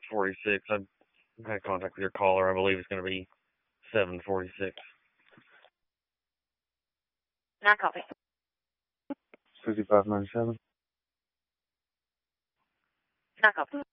46. I've had contact with your caller. I believe it's going to be 746. Not copy. 5597. Not copy.